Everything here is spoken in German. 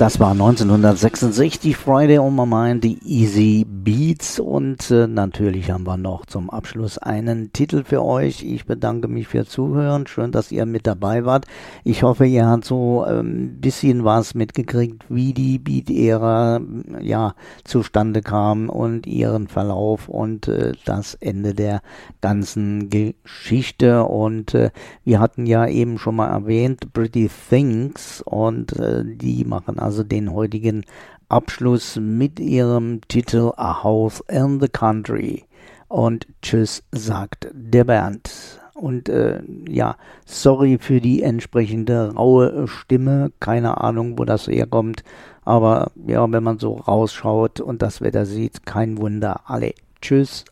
Das war 1966 Friday on My Mind, die Easy Beats, und natürlich haben wir noch zum Abschluss einen Titel für euch. Ich bedanke mich fürs Zuhören, schön, dass ihr mit dabei wart. Ich hoffe, ihr habt so ein bisschen was mitgekriegt, wie die Beat-Ära zustande kam und ihren Verlauf und das Ende der ganzen Geschichte. Und wir hatten ja eben schon mal erwähnt, Pretty Things, und die machen also den heutigen Abschluss mit ihrem Titel A House in the Country. Und tschüss, sagt der Bernd. Und sorry für die entsprechende raue Stimme. Keine Ahnung, wo das herkommt. Aber ja, wenn man so rausschaut und das Wetter sieht, kein Wunder. Alle, tschüss.